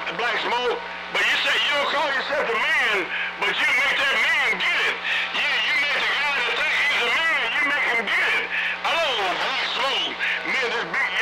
Black Smoke. But you say you don't call yourself a man, but you make that man get it. Yeah, you make the guy that think he's a man, you make him get it. Oh, Black Smoke, man, this big